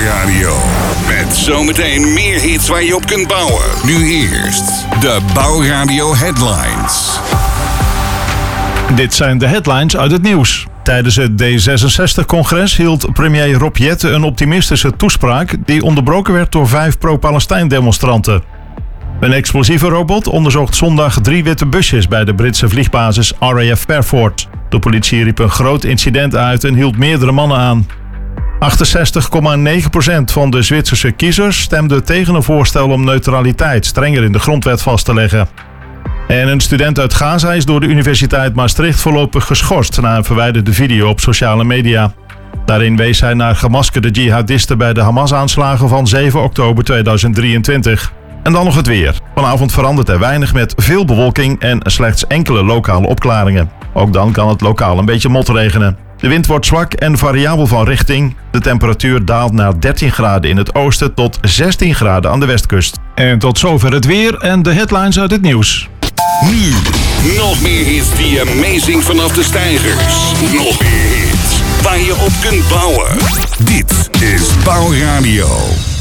Bouwradio. Met zometeen meer hits waar je op kunt bouwen. Nu eerst de Bouwradio Headlines. Dit zijn de headlines uit het nieuws. Tijdens het D66-congres hield premier Rob Jetten een optimistische toespraak die onderbroken werd door 5 pro-Palestijn-demonstranten. Een explosieve robot onderzocht zondag 3 witte busjes bij de Britse vliegbasis RAF Fairford. De politie riep een groot incident uit en hield meerdere mannen aan. 68,9% van de Zwitserse kiezers stemde tegen een voorstel om neutraliteit strenger in de grondwet vast te leggen. En een student uit Gaza is door de Universiteit Maastricht voorlopig geschorst na een verwijderde video op sociale media. Daarin wees hij naar gemaskerde jihadisten bij de Hamas-aanslagen van 7 oktober 2023. En dan nog het weer. Vanavond verandert er weinig met veel bewolking en slechts enkele lokale opklaringen. Ook dan kan het lokaal een beetje motregenen. De wind wordt zwak en variabel van richting. De temperatuur daalt naar 13 graden in het oosten tot 16 graden aan de westkust. En tot zover het weer en de headlines uit het nieuws. Nu, nog meer hits die amazing vanaf de steigers. Nog meer hits waar je op kunt bouwen. Dit is Bouwradio.